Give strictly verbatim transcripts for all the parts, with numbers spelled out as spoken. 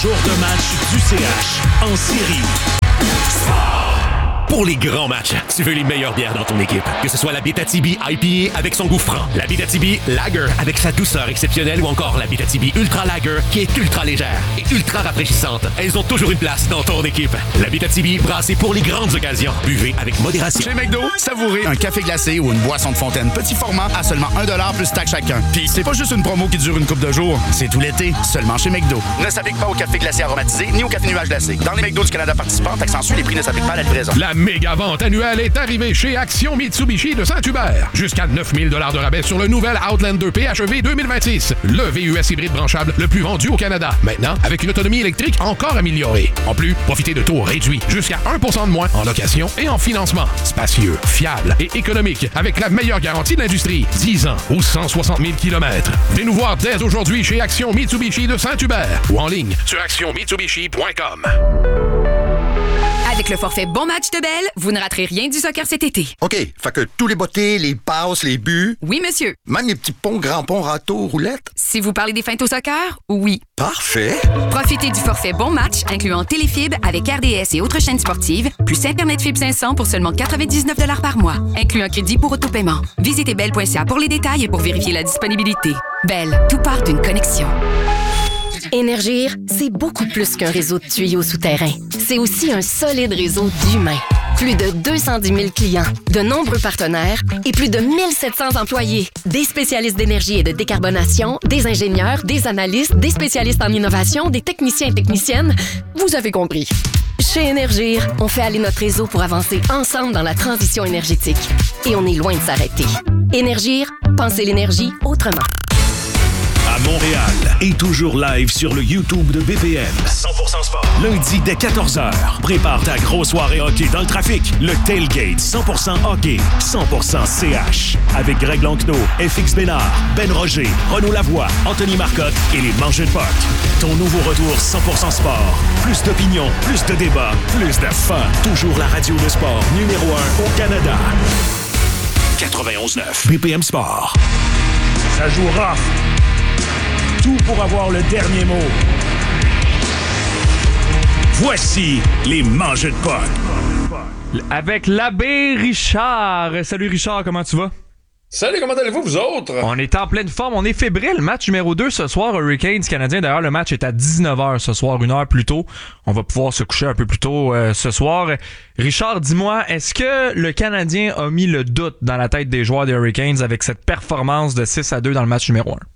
jour de match du C H en série. Pour les grands matchs, tu veux les meilleures bières dans ton équipe. Que ce soit la Abitibi I P A avec son goût franc, la Abitibi Lager avec sa douceur exceptionnelle ou encore la Abitibi Ultra Lager qui est ultra légère et ultra rafraîchissante. Elles ont toujours une place dans ton équipe. La Abitibi brassée pour les grandes occasions. Buvez avec modération. Chez McDo, savourez un café glacé ou une boisson de fontaine petit format à seulement un dollar plus taxe chacun. Puis c'est pas juste une promo qui dure une couple de jours, c'est tout l'été, seulement chez McDo. Ne s'applique pas au café glacé aromatisé ni au café nuage glacé. Dans les McDo du Canada participants, accentue les prix ne s'appliquent pas à la livraison. La méga vente annuelle est arrivée chez Action Mitsubishi de Saint-Hubert. Jusqu'à neuf mille dollars de rabais sur le nouvel Outlander P H E V deux mille vingt-six. Le V U S hybride branchable le plus vendu au Canada. Maintenant, avec une autonomie électrique encore améliorée. En plus, profitez de taux réduits jusqu'à un pour cent de moins en location et en financement. Spacieux, fiable et économique avec la meilleure garantie de l'industrie. dix ans ou cent soixante mille kilomètres. Venez nous voir dès aujourd'hui chez Action Mitsubishi de Saint-Hubert ou en ligne sur action mitsubishi point com. Avec le forfait Bon Match de Bell, vous ne raterez rien du soccer cet été. OK, fait que tous les bottées, les passes, les buts... Oui, monsieur. Même les petits ponts, grands ponts, râteaux, roulettes... Si vous parlez des feintes au soccer, oui. Parfait. Profitez du forfait Bon Match, incluant Téléfibre avec R D S et autres chaînes sportives, plus Internet Fibre cinq cents pour seulement quatre-vingt-dix-neuf dollars par mois, inclut un crédit pour autopaiement. Visitez bell point c a pour les détails et pour vérifier la disponibilité. Bell, tout part d'une connexion. Énergir, c'est beaucoup plus qu'un réseau de tuyaux souterrains. C'est aussi un solide réseau d'humains. Plus de deux cent dix mille clients, de nombreux partenaires et plus de mille sept cents employés. Des spécialistes d'énergie et de décarbonation, des ingénieurs, des analystes, des spécialistes en innovation, des techniciens et techniciennes. Vous avez compris. Chez Énergir, on fait aller notre réseau pour avancer ensemble dans la transition énergétique. Et on est loin de s'arrêter. Énergir, pensez l'énergie autrement. À Montréal et toujours live sur le YouTube de B P M. cent pour cent sport. Lundi dès quatorze heures. Prépare ta grosse soirée hockey dans le trafic. Le Tailgate cent pour cent hockey, cent pour cent C H. Avec Greg Lanquenot, F X Bénard, Ben Roger, Renaud Lavoie, Anthony Marcotte et les Mangeux de Puck. Ton nouveau retour cent pour cent sport. Plus d'opinion, plus de débats, plus de fun. Toujours la radio de sport numéro un au Canada. quatre-vingt-onze neuf B P M Sport. Ça joue rough. Tout pour avoir le dernier mot. Voici les Mangeux de Puck. Avec l'abbé Richard. Salut Richard, comment tu vas? Salut, comment allez-vous, vous autres? On est en pleine forme, on est fébrile. Match numéro deux ce soir, Hurricanes Canadiens. D'ailleurs, le match est à dix-neuf heures ce soir, une heure plus tôt. On va pouvoir se coucher un peu plus tôt euh, ce soir. Richard, dis-moi, est-ce que le Canadien a mis le doute dans la tête des joueurs des Hurricanes avec cette performance de six à deux dans le match numéro un?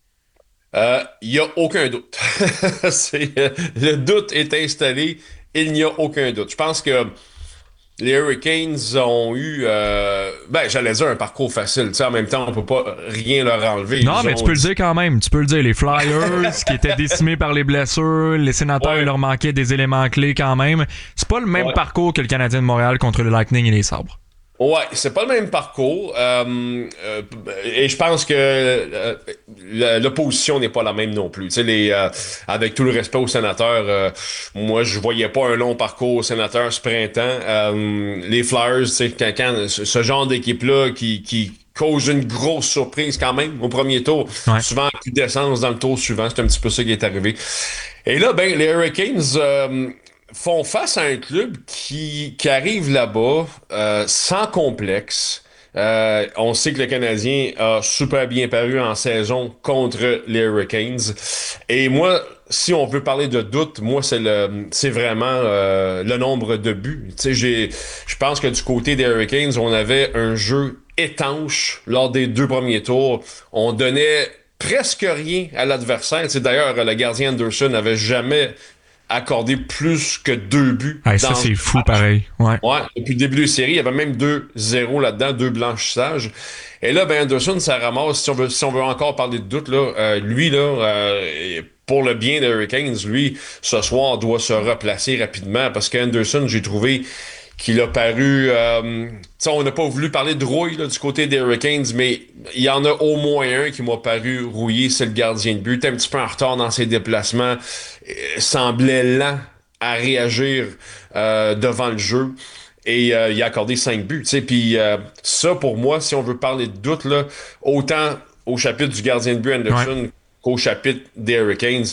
Il euh, n'y a aucun doute. C'est, euh, le doute est installé. Il n'y a aucun doute. Je pense que les Hurricanes ont eu, euh, ben, j'allais dire un parcours facile. Tu sais, en même temps, on peut pas rien leur enlever. Non, Ils mais ont... tu peux le dire quand même. Tu peux le dire. Les Flyers qui étaient décimés par les blessures, les Sénateurs, ouais. Il leur manquait des éléments clés quand même. C'est pas le même ouais. parcours que le Canadien de Montréal contre le Lightning et les Sabres. Ouais, c'est pas le même parcours. Euh, euh, et je pense que euh, l'opposition n'est pas la même non plus. Tu sais, les, euh, avec tout le respect aux sénateurs, euh, moi je voyais pas un long parcours aux sénateurs ce printemps. Euh, les Flyers, tu sais, quand, quand ce genre d'équipe-là qui, qui cause une grosse surprise quand même au premier tour, ouais. souvent plus d'essence dans le tour suivant, c'est un petit peu ça qui est arrivé. Et là, ben les Hurricanes. Euh, font face à un club qui, qui arrive là-bas euh, sans complexe. Euh, on sait que le Canadien a super bien paru en saison contre les Hurricanes. Et moi, si on veut parler de doute, moi, c'est le c'est vraiment euh, le nombre de buts. Tu sais, j'ai, je pense que du côté des Hurricanes, on avait un jeu étanche lors des deux premiers tours. On donnait presque rien à l'adversaire. C'est d'ailleurs, le gardien Anderson n'avait jamais accordé plus que deux buts. Hey, ça, c'est fou, pareil. Ouais. Ouais. Depuis le début de la série, il y avait même deux zéro là-dedans, deux blanchissages. Et là, ben, Anderson, ça ramasse, si on veut, si on veut encore parler de doute, là, euh, lui, là, euh, pour le bien des Hurricanes, lui, ce soir, doit se replacer rapidement parce qu'Anderson, j'ai trouvé qu'il a paru... Euh, on n'a pas voulu parler de rouille là, du côté des Hurricanes, mais il y en a au moins un qui m'a paru rouillé, c'est le gardien de but. Il était un petit peu en retard dans ses déplacements, euh, semblait lent à réagir euh, devant le jeu. Et euh, il a accordé cinq buts. Puis euh, ça, pour moi, si on veut parler de doute, là, autant au chapitre du gardien de but Anderson ouais. qu'au chapitre des Hurricanes,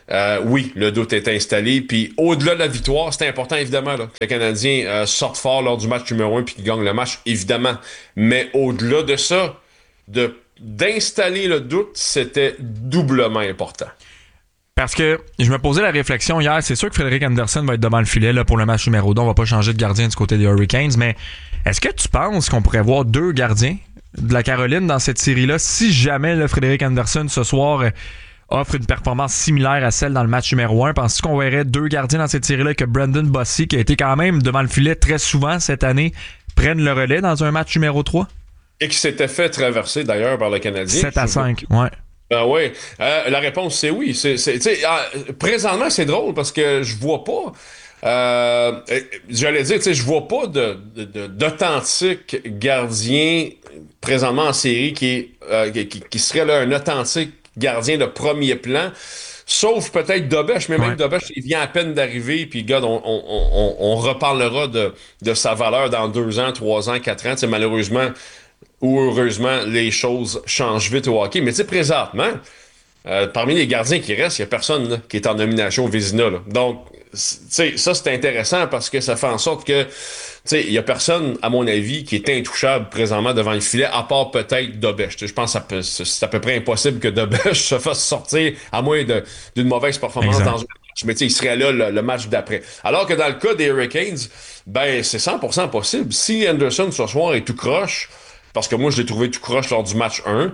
euh, oui, le doute est installé. Puis au-delà de la victoire, c'est important évidemment là, que les Canadiens euh, sortent fort lors du match numéro un puis qu'ils gagnent le match, évidemment. Mais au-delà de ça, de, d'installer le doute, c'était doublement important. Parce que je me posais la réflexion hier, c'est sûr que Frédéric Anderson va être devant le filet là, pour le match numéro deux. On va pas changer de gardien du côté des Hurricanes, mais est-ce que tu penses qu'on pourrait voir deux gardiens de la Caroline dans cette série-là si jamais là, Frédéric Anderson ce soir euh, offre une performance similaire à celle dans le match numéro un? Penses-tu qu'on verrait deux gardiens dans cette série-là, que Brendan Bossy, qui a été quand même devant le filet très souvent cette année, prenne le relais dans un match numéro trois? Et qui s'était fait traverser d'ailleurs par le Canadien. sept à cinq, ouais. Ben oui, euh, la réponse c'est oui. C'est, c'est, euh, présentement, c'est drôle parce que je vois pas. Euh, j'allais dire, je vois pas de, de, d'authentique gardien présentement en série qui, est, euh, qui, qui serait là un authentique gardien de premier plan. Sauf peut-être Dobèche, mais même ouais. Dobèche, il vient à peine d'arriver, puis regarde, on, on, on, on reparlera de, de sa valeur dans deux ans, trois ans, quatre ans. T'sais, malheureusement. Ou heureusement, les choses changent vite au hockey. Mais tu sais, présentement, euh, parmi les gardiens qui restent, il n'y a personne là, qui est en nomination au Vézina. Là. Donc, tu sais, ça, c'est intéressant parce que ça fait en sorte que, tu sais, il n'y a personne, à mon avis, qui est intouchable présentement devant le filet, à part peut-être Dobèche. Je pense que ça peut, c'est à peu près impossible que Dobèche se fasse sortir, à moins de, d'une mauvaise performance exact. Dans un match. Mais tu sais, il serait là le, le match d'après. Alors que dans le cas des Hurricanes, ben, c'est cent pour cent possible. Si Anderson, ce soir, est tout croche, parce que moi, je l'ai trouvé tout croche lors du match un.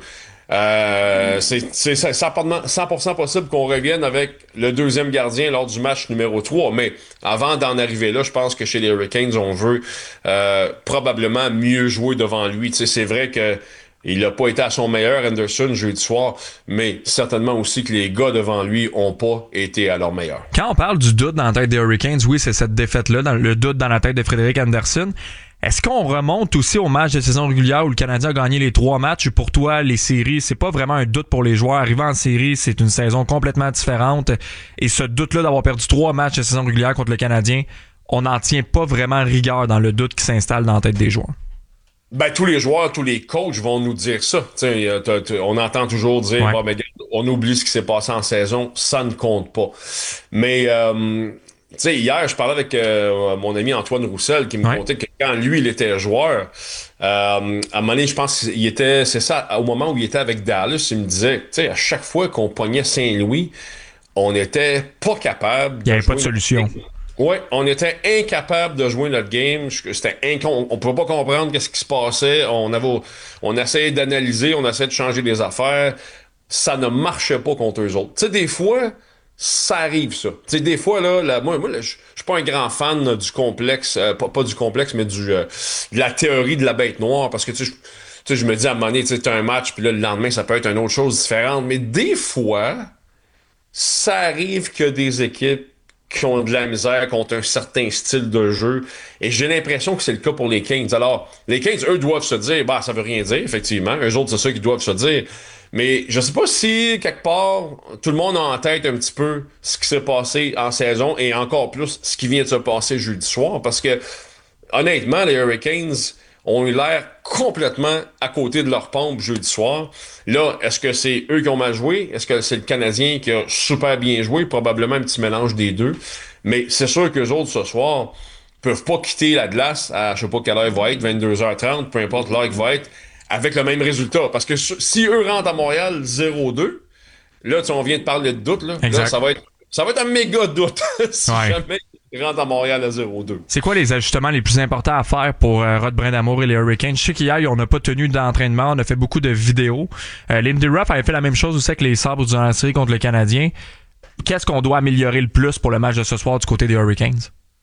Euh, c'est, c'est cent pour cent possible qu'on revienne avec le deuxième gardien lors du match numéro trois. Mais avant d'en arriver là, je pense que chez les Hurricanes, on veut euh, probablement mieux jouer devant lui. Tu sais, c'est vrai que il n'a pas été à son meilleur, Anderson, jeudi soir, mais certainement aussi que les gars devant lui ont pas été à leur meilleur. Quand on parle du doute dans la tête des Hurricanes, oui, c'est cette défaite-là, dans le doute dans la tête de Frédéric Anderson. Est-ce qu'on remonte aussi au match de saison régulière où le Canadien a gagné les trois matchs? Pour toi, les séries, c'est pas vraiment un doute pour les joueurs. Arriver en série, c'est une saison complètement différente. Et ce doute-là d'avoir perdu trois matchs de saison régulière contre le Canadien, on n'en tient pas vraiment rigueur dans le doute qui s'installe dans la tête des joueurs. Ben, tous les joueurs, tous les coachs vont nous dire ça. T'sais, t'as, t'as, on entend toujours dire, ouais. bah, ben, on oublie ce qui s'est passé en saison, ça ne compte pas. Mais... Euh, tu sais, hier, je parlais avec euh, mon ami Antoine Roussel qui me ouais. contait que quand lui, il était joueur, euh, à un moment donné, je pense qu'il était, c'est ça, au moment où il était avec Dallas, il me disait, tu sais, à chaque fois qu'on pognait Saint-Louis, on n'était pas capable. Il n'y avait pas de solution. Oui, on était incapable de jouer notre game. C'était incon... On ne pouvait pas comprendre ce qui se passait. On avait, on essayait d'analyser, on essayait de changer des affaires. Ça ne marchait pas contre eux autres. Tu sais, des fois... Ça arrive, ça. Tu sais, des fois, là, là moi, moi je suis pas un grand fan là, du complexe, euh, pas, pas du complexe, mais du euh, de la théorie de la bête noire, parce que, tu sais, je me dis à un moment donné, tu sais, t'as un match, puis là, le lendemain, ça peut être une autre chose différente, mais des fois, ça arrive que des équipes qui ont de la misère contre un certain style de jeu, et j'ai l'impression que c'est le cas pour les Kings. Alors, les Kings, eux, doivent se dire, bah, ça veut rien dire, effectivement, eux autres, c'est ça qu'ils doivent se dire. Mais je sais pas si, quelque part, tout le monde a en tête un petit peu ce qui s'est passé en saison et encore plus ce qui vient de se passer jeudi soir. Parce que, honnêtement, les Hurricanes ont eu l'air complètement à côté de leur pompe jeudi soir. Là, est-ce que c'est eux qui ont mal joué? Est-ce que c'est le Canadien qui a super bien joué? Probablement un petit mélange des deux. Mais c'est sûr qu'eux autres, ce soir, peuvent pas quitter la glace à, je sais pas quelle heure il va être, vingt-deux heures trente, peu importe l'heure qu'il va être, avec le même résultat. Parce que si eux rentrent à Montréal zéro deux, là, tu sais, on vient de parler de doute, là, là ça va être ça va être un méga doute si ouais. jamais ils rentrent à Montréal à zéro deux. C'est quoi les ajustements les plus importants à faire pour euh, Rod Brindamour et les Hurricanes? Je sais qu'hier, on n'a pas tenu d'entraînement, on a fait beaucoup de vidéos. Euh, Lindy Ruff avait fait la même chose aussi avec les Sabres durant la série contre le Canadien. Qu'est-ce qu'on doit améliorer le plus pour le match de ce soir du côté des Hurricanes?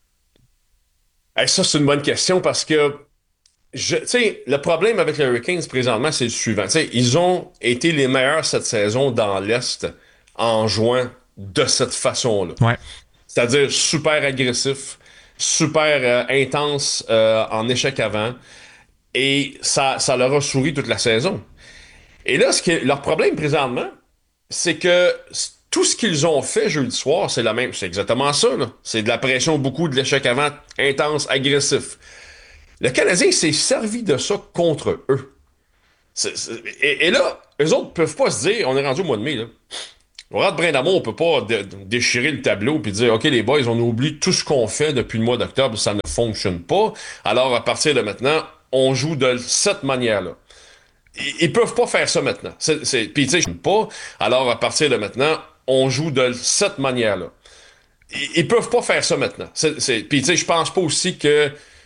Hey, ça, c'est une bonne question parce que Je, tu sais, le problème avec les Hurricanes présentement, c'est le suivant. Tu sais, ils ont été les meilleurs cette saison dans l'Est en jouant de cette façon-là. Ouais. C'est-à-dire super agressif, super euh, intense euh, en échec avant. Et ça, ça leur a souri toute la saison. Et là, ce qui est, leur problème présentement, c'est que tout ce qu'ils ont fait jeudi soir, c'est la même. C'est exactement ça, là. C'est de la pression, beaucoup de l'échec avant, intense, agressif. Le Canadien s'est servi de ça contre eux. C'est, c'est, et, et là, eux autres peuvent pas se dire, on est rendu au mois de mai, là. Au Rat de Brindamour, on peut pas dé- déchirer le tableau puis dire, OK, les boys, on oublie tout ce qu'on fait depuis le mois d'octobre, ça ne fonctionne pas. Alors, à partir de maintenant, on joue de cette manière-là. Ils, ils peuvent pas faire ça maintenant. C'est, c'est, puis, tu sais, pas. Alors, à partir de maintenant, on joue de cette manière-là. Ils, ils peuvent pas faire ça maintenant. C'est, c'est, puis, tu sais, je pense pas aussi que